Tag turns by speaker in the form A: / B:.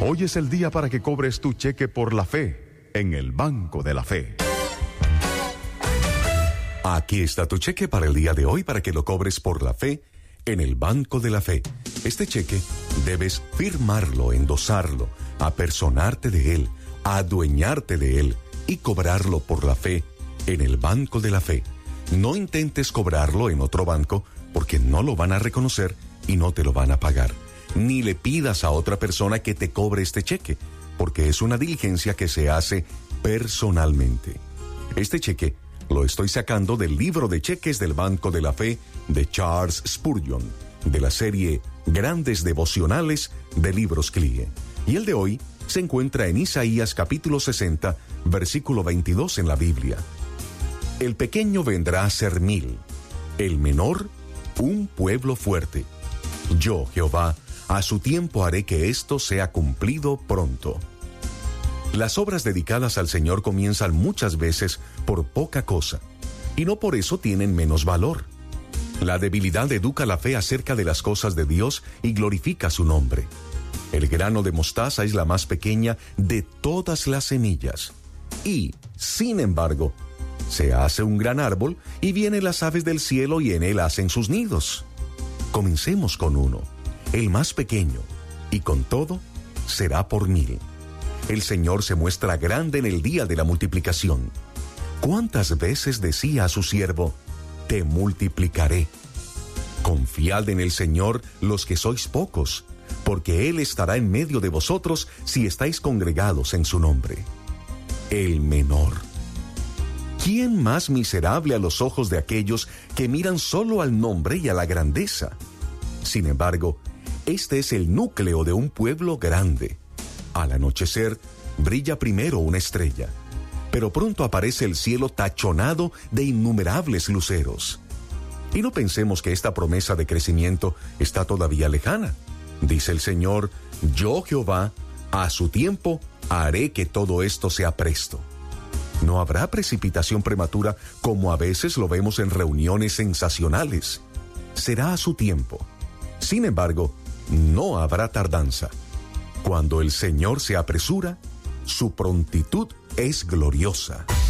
A: Hoy es el día para que cobres tu cheque por la fe en el Banco de la Fe.
B: Aquí está tu cheque para el día de hoy para que lo cobres por la fe en el Banco de la Fe. Este cheque debes firmarlo, endosarlo, apersonarte de él, adueñarte de él y cobrarlo por la fe en el Banco de la Fe. No intentes cobrarlo en otro banco porque no lo van a reconocer y no te lo van a pagar. Ni le pidas a otra persona que te cobre este cheque, porque es una diligencia que se hace personalmente. Este cheque lo estoy sacando del libro de cheques del Banco de la Fe de Charles Spurgeon, de la serie Grandes Devocionales de Libros CLIE. Y el de hoy se encuentra en Isaías capítulo 60, versículo 22 en la Biblia. El pequeño vendrá a ser 1000, el menor un pueblo fuerte. Yo, Jehová, a su tiempo haré que esto sea cumplido pronto. Las obras dedicadas al Señor comienzan muchas veces por poca cosa, y no por eso tienen menos valor. La debilidad educa la fe acerca de las cosas de Dios y glorifica su nombre. El grano de mostaza es la más pequeña de todas las semillas. Y, sin embargo, se hace un gran árbol y vienen las aves del cielo y en él hacen sus nidos. Comencemos con uno, el más pequeño, y con todo será por 1000. El Señor se muestra grande en el día de la multiplicación. ¿Cuántas veces decía a su siervo, te multiplicaré? Confiad en el Señor los que sois pocos, porque Él estará en medio de vosotros si estáis congregados en su nombre. El menor. ¿Quién más miserable a los ojos de aquellos que miran solo al nombre y a la grandeza? Sin embargo, este es el núcleo de un pueblo grande. Al anochecer, brilla primero una estrella, pero pronto aparece el cielo tachonado de innumerables luceros. Y no pensemos que esta promesa de crecimiento está todavía lejana. Dice el Señor, yo Jehová, a su tiempo haré que todo esto sea presto. No habrá precipitación prematura como a veces lo vemos en reuniones sensacionales. Será a su tiempo. Sin embargo, no habrá tardanza. Cuando el Señor se apresura, su prontitud es gloriosa.